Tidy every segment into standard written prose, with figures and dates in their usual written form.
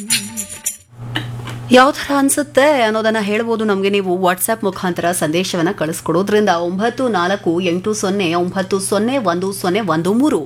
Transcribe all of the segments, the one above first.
ಯಾವ ಥರ ಅನಿಸುತ್ತೆ ಅನ್ನೋದನ್ನು ಹೇಳ್ಬೋದು ನಮಗೆ. ನೀವು ವಾಟ್ಸ್ಆ್ಯಪ್ ಮುಖಾಂತರ ಸಂದೇಶವನ್ನು ಕಳಿಸ್ಕೊಡೋದ್ರಿಂದ 9480901013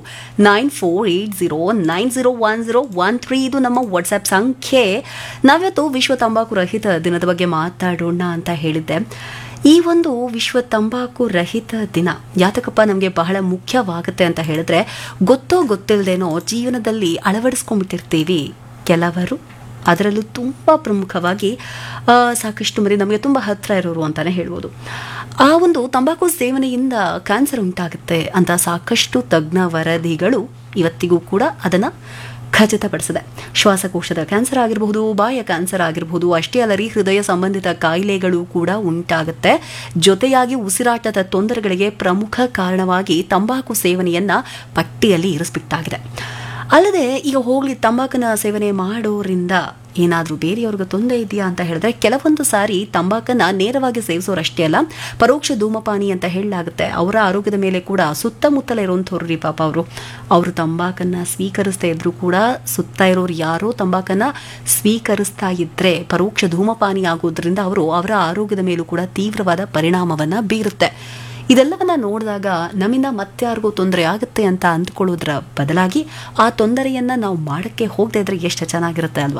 9480901013 ಇದು ನಮ್ಮ ವಾಟ್ಸ್ಆ್ಯಪ್ ಸಂಖ್ಯೆ. ನಾವಿವತ್ತು ವಿಶ್ವ ತಂಬಾಕು ರಹಿತ ದಿನದ ಬಗ್ಗೆ ಮಾತಾಡೋಣ ಅಂತ ಹೇಳಿದ್ದೆ. ಈ ಒಂದು ವಿಶ್ವ ತಂಬಾಕು ರಹಿತ ದಿನ ಯಾತಕಪ್ಪ ನಮಗೆ ಬಹಳ ಮುಖ್ಯವಾಗುತ್ತೆ ಅಂತ ಹೇಳಿದ್ರೆ, ಗೊತ್ತೋ ಗೊತ್ತಿಲ್ಲದೇನೋ ಜೀವನದಲ್ಲಿ ಅಳವಡಿಸ್ಕೊಂಡ್ಬಿಟ್ಟಿರ್ತೀವಿ ಕೆಲವರು. ಅದರಲ್ಲೂ ತುಂಬ ಪ್ರಮುಖವಾಗಿ ಸಾಕಷ್ಟು ಮಂದಿ ನಮಗೆ ತುಂಬ ಹತ್ತಿರ ಇರೋರು ಅಂತಲೇ ಹೇಳ್ಬೋದು. ಆ ಒಂದು ತಂಬಾಕು ಸೇವನೆಯಿಂದ ಕ್ಯಾನ್ಸರ್ ಉಂಟಾಗುತ್ತೆ ಅಂತ ಸಾಕಷ್ಟು ತಜ್ಞ ವರದಿಗಳು ಇವತ್ತಿಗೂ ಕೂಡ ಅದನ್ನು ಖಚಿತಪಡಿಸಿದೆ. ಶ್ವಾಸಕೋಶದ ಕ್ಯಾನ್ಸರ್ ಆಗಿರಬಹುದು, ಬಾಯ ಕ್ಯಾನ್ಸರ್ ಆಗಿರಬಹುದು, ಅಷ್ಟೇ ಅಲ್ಲರಿ ಹೃದಯ ಸಂಬಂಧಿತ ಕಾಯಿಲೆಗಳು ಕೂಡ ಉಂಟಾಗುತ್ತೆ. ಜೊತೆಯಾಗಿ ಉಸಿರಾಟದ ತೊಂದರೆಗಳಿಗೆ ಪ್ರಮುಖ ಕಾರಣವಾಗಿ ತಂಬಾಕು ಸೇವನೆಯನ್ನು ಪಟ್ಟಿಯಲ್ಲಿ ಇರಿಸ್ಬಿಟ್ಟಾಗಿದೆ. ಅಲ್ಲದೆ ಈಗ ಹೋಗಲಿ ತಂಬಾಕನ ಸೇವನೆ ಮಾಡೋರಿಂದ ಏನಾದರೂ ಬೇರೆಯವ್ರಿಗೆ ತೊಂದರೆ ಇದೆಯಾ ಅಂತ ಹೇಳಿದ್ರೆ, ಕೆಲವೊಂದು ಸಾರಿ ತಂಬಾಕನ್ನ ನೇರವಾಗಿ ಸೇವಿಸೋರಷ್ಟೇ ಅಲ್ಲ, ಪರೋಕ್ಷ ಧೂಮಪಾನಿ ಅಂತ ಹೇಳಲಾಗುತ್ತೆ. ಅವರ ಆರೋಗ್ಯದ ಮೇಲೆ ಕೂಡ ಸುತ್ತಮುತ್ತಲ ಇರೋಂಥವ್ರು ರೀ ಪಾಪ ಅವರು ತಂಬಾಕನ್ನ ಸ್ವೀಕರಿಸ್ತಾ ಇದ್ರು ಕೂಡ ಸುತ್ತ ಇರೋರು ಯಾರೋ ತಂಬಾಕನ್ನ ಸ್ವೀಕರಿಸ್ತಾ ಇದ್ರೆ ಪರೋಕ್ಷ ಧೂಮಪಾನಿ ಆಗೋದ್ರಿಂದ ಅವರ ಆರೋಗ್ಯದ ಮೇಲೂ ಕೂಡ ತೀವ್ರವಾದ ಪರಿಣಾಮವನ್ನು ಬೀರುತ್ತೆ. ಇದೆಲ್ಲವನ್ನ ನೋಡಿದಾಗ ನಮ್ಮಿಂದ ಮತ್ತಾರಿಗೂ ತೊಂದರೆ ಆಗುತ್ತೆ ಅಂತ ಅಂದ್ಕೊಳ್ಳೋದ್ರ ಬದಲಾಗಿ ಆ ತೊಂದರೆಯನ್ನ ನಾವು ಮಾಡಕ್ಕೆ ಹೋಗದೆ ಇದ್ರೆ ಎಷ್ಟು ಚೆನ್ನಾಗಿರುತ್ತೆ ಅಲ್ವಾ?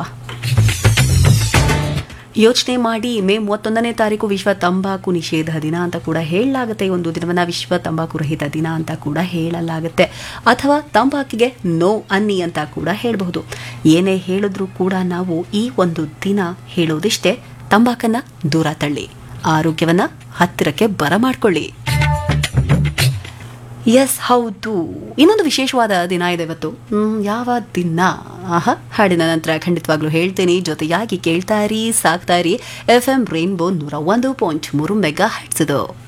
ಯೋಚನೆ ಮಾಡಿ. ಮೇ 31ನೇ ತಾರೀಕು ವಿಶ್ವ ತಂಬಾಕು ನಿಷೇಧ ದಿನ ಅಂತ ಕೂಡ ಹೇಳಲಾಗುತ್ತೆ. ಒಂದು ದಿನವನ್ನ ವಿಶ್ವ ತಂಬಾಕು ರಹಿತ ದಿನ ಅಂತ ಕೂಡ ಹೇಳಲಾಗುತ್ತೆ. ಅಥವಾ ತಂಬಾಕಿಗೆ ನೋ ಅನ್ನಿ ಅಂತ ಕೂಡ ಹೇಳಬಹುದು. ಏನೇ ಹೇಳಿದ್ರೂ ಕೂಡ ನಾವು ಈ ಒಂದು ದಿನ ಹೇಳೋದಿಷ್ಟೇ, ತಂಬಾಕನ್ನ ದೂರ ತಳ್ಳಿ, ಆರೋಗ್ಯವನ್ನ ಹತ್ತಿರಕ್ಕೆ ಬರಮಾಡ್ಕೊಳ್ಳಿ. ಎಸ್, ಹೌದು. ಇನ್ನೊಂದು ವಿಶೇಷವಾದ ದಿನ ಇದೆ ಇವತ್ತು. ಯಾವ ದಿನ? ಹಾಡಿನ ನಂತರ ಖಂಡಿತವಾಗ್ಲೂ ಹೇಳ್ತೀನಿ. ಜೊತೆಯಾಗಿ ಕೇಳ್ತಾ ಇರಿ, ಸಾಕ್ತಾ ಇರಿ. FM ರೈನ್ಬೋ 101.3 ಮೆಗಾ ಹರ್ಟ್ಸ್ ಇದು.